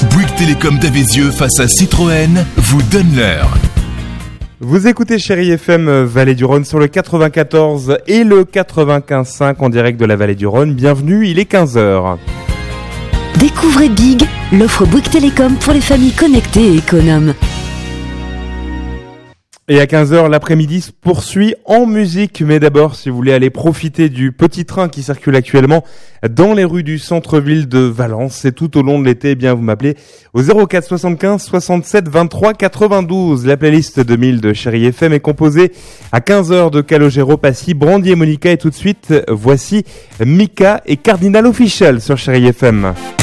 Bouygues Télécom d'Avézieux face à Citroën vous donne l'heure. Bouygues Télécom d'Avézieux face à Citroën vous donne l'heure. Vous écoutez Chérie FM Vallée du Rhône sur le 94 et le 95.5 en direct de la Vallée du Rhône. Bienvenue, il est 15h. Découvrez Big, l'offre Bouygues Télécom pour les familles connectées et économes. Et à 15h, l'après-midi se poursuit en musique. Mais d'abord, si vous voulez aller profiter du petit train qui circule actuellement dans les rues du centre-ville de Valence, c'est tout au long de l'été, eh bien vous m'appelez au 04 75 67 23 92. La playlist 2000 de Chérie FM est composée à 15h de Calogero, Passy, Brandy et Monica. Et tout de suite, voici Mika et Cardinal Official sur Chérie FM.